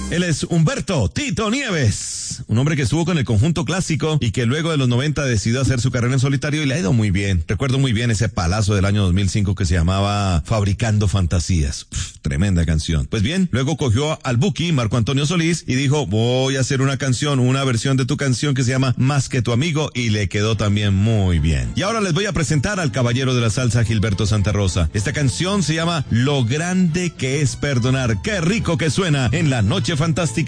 Él es Humberto Tito Nieves, un hombre que estuvo con el conjunto clásico y que luego de los 90 decidió hacer su carrera en solitario y le ha ido muy bien. Recuerdo muy bien ese palazo del año 2005 que se llamaba Fabricando Fantasías. Tremenda canción. Pues bien, luego cogió al Buki, Marco Antonio Solís, y dijo, voy a hacer una canción, una versión de tu canción que se llama Más que tu amigo, y le quedó también muy bien. Y ahora les voy a presentar al caballero de la salsa, Gilberto Santa Rosa. Esta canción se llama Lo grande que es perdonar. Qué rico que suena en la noche fantástica.